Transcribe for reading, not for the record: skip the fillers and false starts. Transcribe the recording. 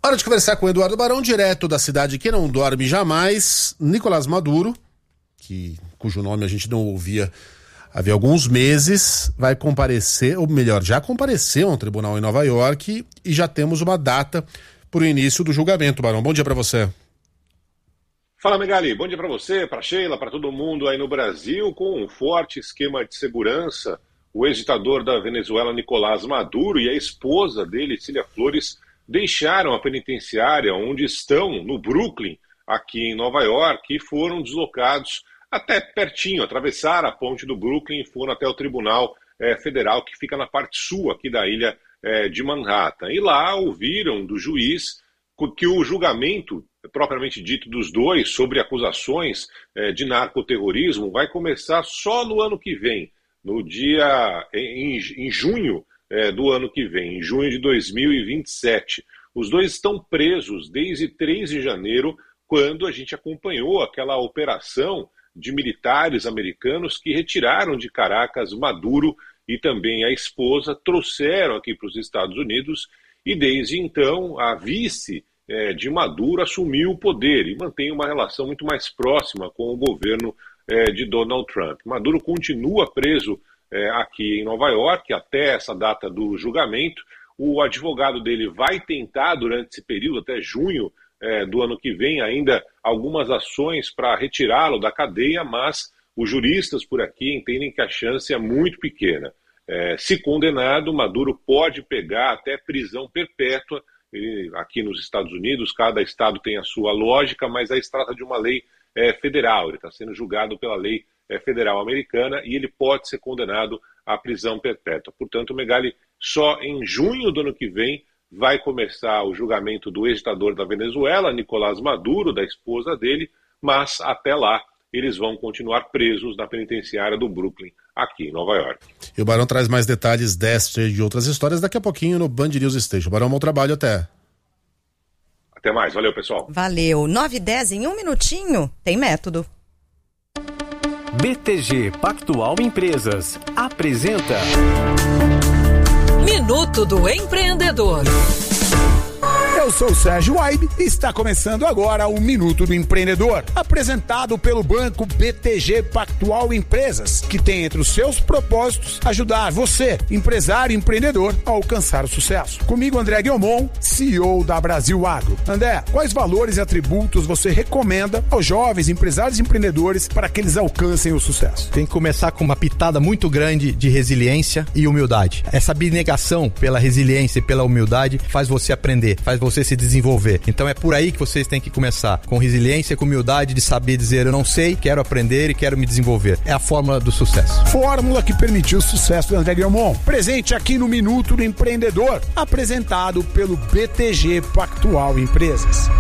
Hora de conversar com o Eduardo Barão, direto da cidade que não dorme jamais. Nicolás Maduro, cujo nome a gente não ouvia havia alguns meses, vai comparecer, ou melhor, já compareceu a um tribunal em Nova York e já temos uma data para o início do julgamento. Barão, bom dia para você. Fala, Megali, bom dia para você, para Sheila, para todo mundo aí no Brasil. Com um forte esquema de segurança, o ex-ditador da Venezuela, Nicolás Maduro, e a esposa dele, Cília Flores, deixaram a penitenciária onde estão, no Brooklyn, aqui em Nova York, e foram deslocados até pertinho, atravessaram a ponte do Brooklyn e foram até o Tribunal Federal, que fica na parte sul aqui da ilha de Manhattan. E lá ouviram do juiz que o julgamento, propriamente dito, dos dois sobre acusações de narcoterrorismo vai começar só no ano que vem, em junho do ano que vem, em junho de 2027. Os dois estão presos desde 3 de janeiro, quando a gente acompanhou aquela operação de militares americanos que retiraram de Caracas Maduro e também a esposa, trouxeram aqui para os Estados Unidos, e desde então a vice de Maduro assumiu o poder e mantém uma relação muito mais próxima com o governo de Donald Trump. Maduro continua preso aqui em Nova York até essa data do julgamento. O advogado dele vai tentar, durante esse período, até junho do ano que vem, ainda algumas ações para retirá-lo da cadeia, mas os juristas por aqui entendem que a chance é muito pequena. Se condenado, Maduro pode pegar até prisão perpétua. Aqui nos Estados Unidos, cada estado tem a sua lógica, mas aí se trata de uma lei federal. Ele está sendo julgado pela lei federal americana e ele pode ser condenado à prisão perpétua. Portanto, Megali, só em junho do ano que vem vai começar o julgamento do ex-ditador da Venezuela, Nicolás Maduro, da esposa dele, mas até lá eles vão continuar presos na penitenciária do Brooklyn, aqui em Nova York. E o Barão traz mais detalhes desta e de outras histórias daqui a pouquinho no Band News Station. Barão, bom trabalho, até. Até mais, valeu, pessoal. Valeu. 9h10, em um minutinho, tem método. BTG Pactual Empresas apresenta Minuto do Empreendedor. Eu sou o Sérgio Waibe e está começando agora o Minuto do Empreendedor, apresentado pelo banco BTG Pactual Empresas, que tem entre os seus propósitos ajudar você, empresário e empreendedor, a alcançar o sucesso. Comigo, André Guilmon, CEO da Brasil Agro. André, quais valores e atributos você recomenda aos jovens empresários e empreendedores para que eles alcancem o sucesso? Tem que começar com uma pitada muito grande de resiliência e humildade. Essa abnegação pela resiliência e pela humildade faz você aprender, faz você se desenvolver. Então é por aí que vocês têm que começar, com resiliência, com humildade de saber dizer eu não sei, quero aprender e quero me desenvolver. É a fórmula do sucesso. Fórmula que permitiu o sucesso do André Guilmon. Presente aqui no Minuto do Empreendedor, apresentado pelo BTG Pactual Empresas.